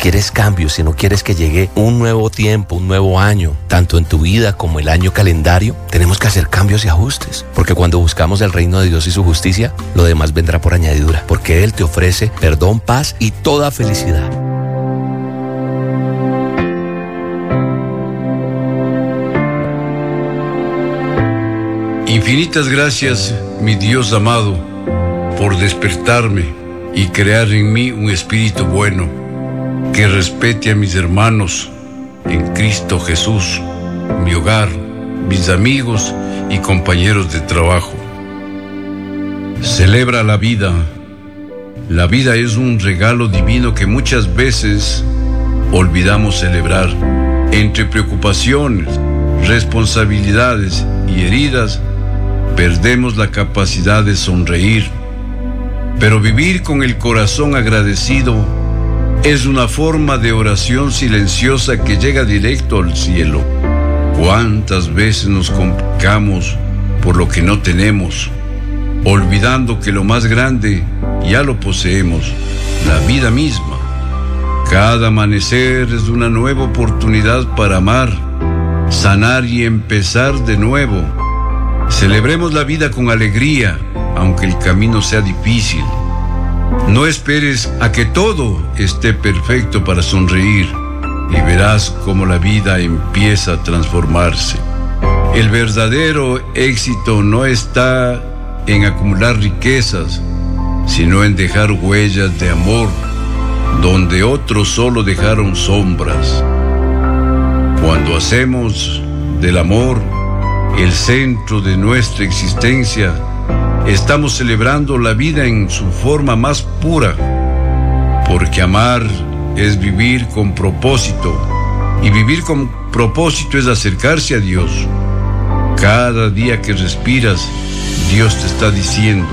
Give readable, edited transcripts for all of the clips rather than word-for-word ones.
quieres cambios, si no quieres que llegue un nuevo tiempo, un nuevo año, tanto en tu vida como el año calendario, tenemos que hacer cambios y ajustes. Porque cuando buscamos el reino de Dios y su justicia, lo demás vendrá por añadidura. Porque Él te ofrece perdón, paz y toda felicidad. Infinitas gracias, mi Dios amado, por despertarme y crear en mí un espíritu bueno, que respete a mis hermanos en Cristo Jesús, mi hogar, mis amigos y compañeros de trabajo. Celebra la vida. La vida es un regalo divino que muchas veces olvidamos celebrar. Entre preocupaciones, responsabilidades y heridas, perdemos la capacidad de sonreír. Pero vivir con el corazón agradecido es una forma de oración silenciosa que llega directo al cielo. ¿Cuántas veces nos complicamos por lo que no tenemos, olvidando que lo más grande ya lo poseemos, la vida misma? Cada amanecer es una nueva oportunidad para amar, sanar y empezar de nuevo. Celebremos la vida con alegría, aunque el camino sea difícil. No esperes a que todo esté perfecto para sonreír y verás cómo la vida empieza a transformarse. El verdadero éxito no está en acumular riquezas, sino en dejar huellas de amor, donde otros solo dejaron sombras. Cuando hacemos del amor el centro de nuestra existencia, estamos celebrando la vida en su forma más pura, porque amar es vivir con propósito, y vivir con propósito es acercarse a Dios. Cada día que respiras, Dios te está diciendo: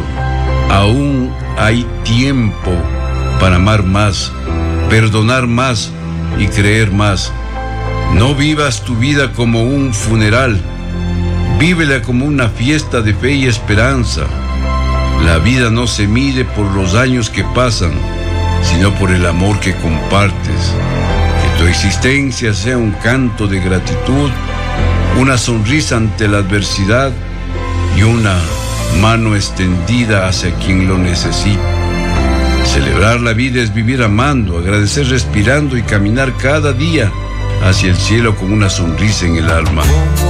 aún hay tiempo para amar más, perdonar más y creer más. No vivas tu vida como un funeral, vívela como una fiesta de fe y esperanza. La vida no se mide por los años que pasan, sino por el amor que compartes. Que tu existencia sea un canto de gratitud, una sonrisa ante la adversidad y una mano extendida hacia quien lo necesita. Celebrar la vida es vivir amando, agradecer respirando y caminar cada día hacia el cielo con una sonrisa en el alma.